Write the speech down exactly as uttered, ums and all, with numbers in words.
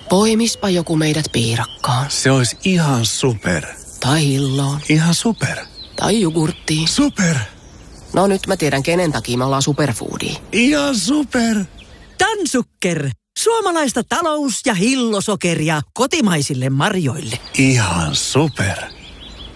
Poimispa joku meidät piirakkaan. Se olisi ihan super. Tai hilloon. Ihan super. Tai jogurttiin. Super. No nyt mä tiedän, kenen takia me ollaan superfoodia. Ihan super. Tansukker. Suomalaista talous- ja hillosokeria kotimaisille marjoille. Ihan super.